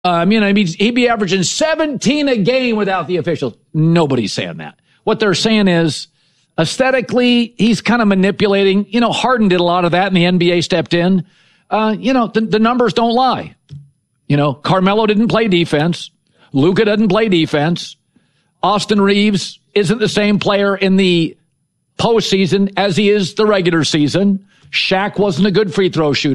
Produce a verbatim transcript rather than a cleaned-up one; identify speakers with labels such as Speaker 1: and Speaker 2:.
Speaker 1: I mean, I mean, he'd be averaging seventeen a game without the officials. Nobody's saying that. What they're saying is, aesthetically, he's kind of manipulating. You know, Harden did a lot of that, and the N B A stepped in. Uh, you know, the, the numbers don't lie. You know, Carmelo didn't play defense. Luka doesn't play defense. Austin Reeves isn't the same player in the postseason as he is the regular season. Shaq wasn't a good free throw shooter.